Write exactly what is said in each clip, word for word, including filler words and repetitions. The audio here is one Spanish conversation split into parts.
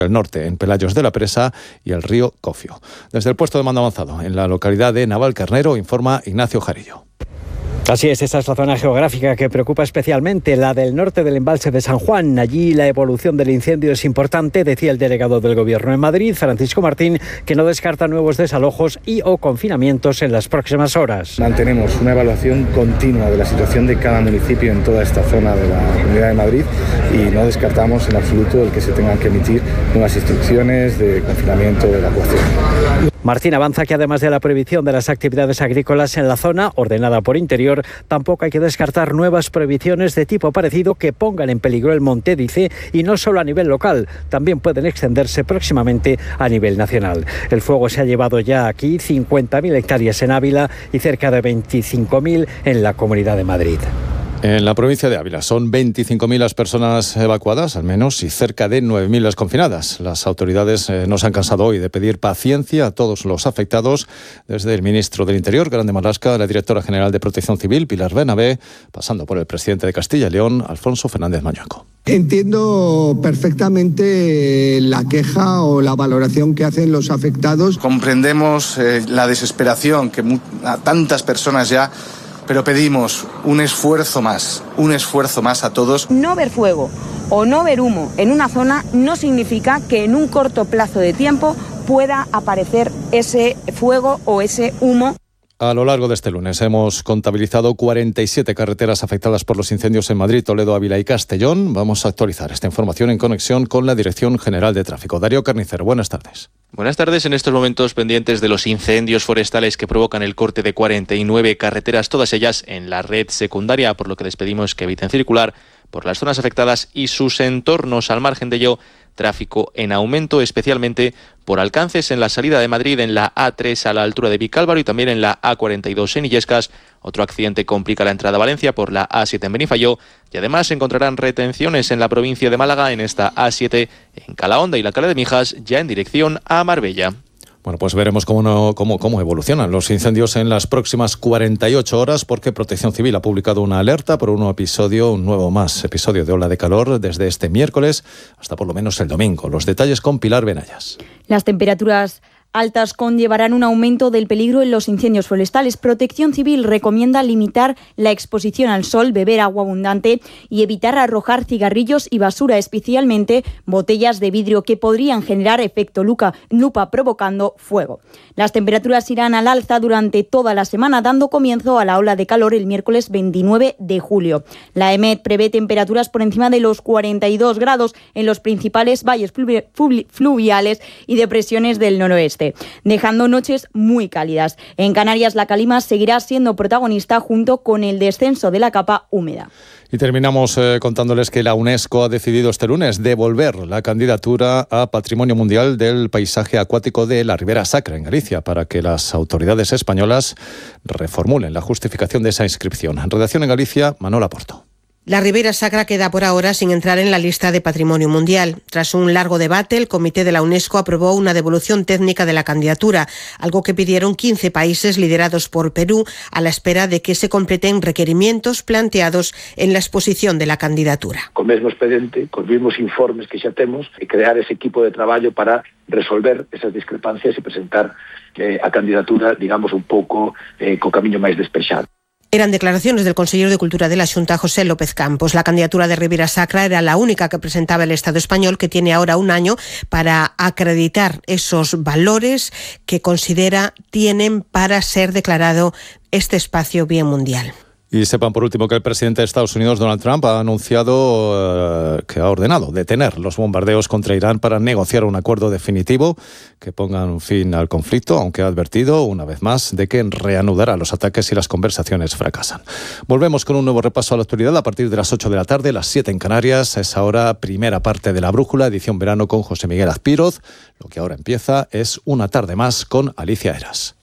el norte, en Pelayos de la Presa y el río Cofio. Desde el puesto de mando avanzado, en la localidad de Navalcarnero, informa Ignacio Jarillo. Así es, esa es la zona geográfica que preocupa especialmente, la del norte del embalse de San Juan. Allí la evolución del incendio es importante, decía el delegado del Gobierno en Madrid, Francisco Martín, que no descarta nuevos desalojos y o confinamientos en las próximas horas. Mantenemos una evaluación continua de la situación de cada municipio en toda esta zona de la Comunidad de Madrid y no descartamos en absoluto el que se tengan que emitir nuevas instrucciones de confinamiento o de evacuación. Martín avanza que además de la prohibición de las actividades agrícolas en la zona, ordenada por Interior, tampoco hay que descartar nuevas prohibiciones de tipo parecido que pongan en peligro el monte, dice, y no solo a nivel local, también pueden extenderse próximamente a nivel nacional. El fuego se ha llevado ya aquí cincuenta mil hectáreas en Ávila y cerca de veinticinco mil en la Comunidad de Madrid. En la provincia de Ávila son veinticinco mil las personas evacuadas, al menos, y cerca de nueve mil las confinadas. Las autoridades eh, no se han cansado hoy de pedir paciencia a todos los afectados, desde el ministro del Interior, Grande Marlaska, la directora general de Protección Civil, Pilar Bernabé, pasando por el presidente de Castilla y León, Alfonso Fernández Mañueco. Entiendo perfectamente la queja o la valoración que hacen los afectados. Comprendemos eh, la desesperación que mu- a tantas personas ya... Pero pedimos un esfuerzo más, un esfuerzo más a todos. No ver fuego o no ver humo en una zona no significa que en un corto plazo de tiempo pueda aparecer ese fuego o ese humo. A lo largo de este lunes hemos contabilizado cuarenta y siete carreteras afectadas por los incendios en Madrid, Toledo, Ávila y Castellón. Vamos a actualizar esta información en conexión con la Dirección General de Tráfico. Darío Carnicero, buenas tardes. Buenas tardes. En estos momentos pendientes de los incendios forestales que provocan el corte de cuarenta y nueve carreteras, todas ellas en la red secundaria, por lo que les pedimos que eviten circular por las zonas afectadas y sus entornos. Al margen de ello, tráfico en aumento, especialmente por alcances en la salida de Madrid en la A tres a la altura de Vicálvaro y también en la A cuarenta y dos en Illescas. Otro accidente complica la entrada a Valencia por la A siete en Benifayó y además encontrarán retenciones en la provincia de Málaga en esta A siete en Calahonda y la Cala de Mijas ya en dirección a Marbella. Bueno, pues veremos cómo, no, cómo, cómo evolucionan los incendios en las próximas cuarenta y ocho horas, porque Protección Civil ha publicado una alerta por un nuevo episodio, un nuevo más episodio de ola de calor desde este miércoles hasta por lo menos el domingo. Los detalles con Pilar Benayas. Las temperaturas altas conllevarán un aumento del peligro en los incendios forestales. Protección Civil recomienda limitar la exposición al sol, beber agua abundante y evitar arrojar cigarrillos y basura, especialmente botellas de vidrio que podrían generar efecto lupa, lupa provocando fuego. Las temperaturas irán al alza durante toda la semana, dando comienzo a la ola de calor el miércoles veintinueve de julio. La EMET prevé temperaturas por encima de los cuarenta y dos grados en los principales valles fluviales y depresiones del noroeste, dejando noches muy cálidas. En Canarias, la calima seguirá siendo protagonista junto con el descenso de la capa húmeda. Y terminamos eh, contándoles que la UNESCO ha decidido este lunes devolver la candidatura a Patrimonio Mundial del Paisaje Acuático de la Ribera Sacra en Galicia para que las autoridades españolas reformulen la justificación de esa inscripción. En redacción en Galicia, Manuel Porto. La Ribera Sacra queda por ahora sin entrar en la lista de Patrimonio Mundial. Tras un largo debate, el comité de la UNESCO aprobó una devolución técnica de la candidatura, algo que pidieron quince países liderados por Perú, a la espera de que se completen requerimientos planteados en la exposición de la candidatura. Co mesmo expediente, cos mesmos informes que xa temos, e crear ese equipo de traballo para resolver esas discrepancias e presentar eh, a candidatura, digamos, un pouco eh, co camiño máis despexado. Eran declaraciones del consejero de Cultura de la Xunta, José López Campos. La candidatura de Ribera Sacra era la única que presentaba el Estado español, que tiene ahora un año para acreditar esos valores que considera tienen para ser declarado este espacio bien mundial. Y sepan por último que el presidente de Estados Unidos, Donald Trump, ha anunciado eh, que ha ordenado detener los bombardeos contra Irán para negociar un acuerdo definitivo que ponga un fin al conflicto, aunque ha advertido una vez más de que reanudará los ataques si las conversaciones fracasan. Volvemos con un nuevo repaso a la actualidad a partir de las ocho de la tarde, las siete en Canarias. Es ahora primera parte de La Brújula, edición verano con José Miguel Azpiroz. Lo que ahora empieza es una tarde más con Alicia Eras.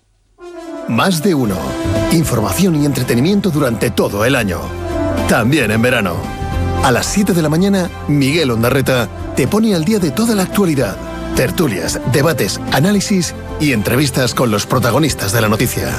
Más de uno. Información y entretenimiento durante todo el año. También en verano. A las siete de la mañana, Miguel Ondarreta te pone al día de toda la actualidad. Tertulias, debates, análisis y entrevistas con los protagonistas de la noticia.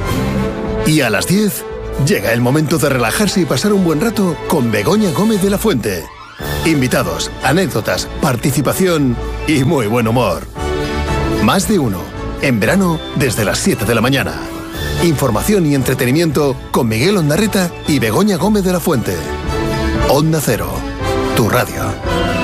Y a las diez, llega el momento de relajarse y pasar un buen rato con Begoña Gómez de la Fuente. Invitados, anécdotas, participación y muy buen humor. Más de uno. En verano, desde las siete de la mañana. Información y entretenimiento con Miguel Ondarreta y Begoña Gómez de la Fuente. Onda Cero, tu radio.